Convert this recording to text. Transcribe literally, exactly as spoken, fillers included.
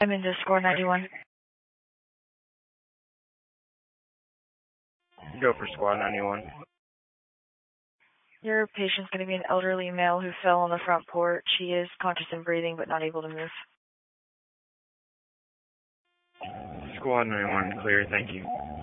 I'm into score ninety-one. Go for squad ninety-one. Your patient's going to be an elderly male who fell on the front porch. He is conscious and breathing, but not able to move. Squad ninety-one, clear, thank you.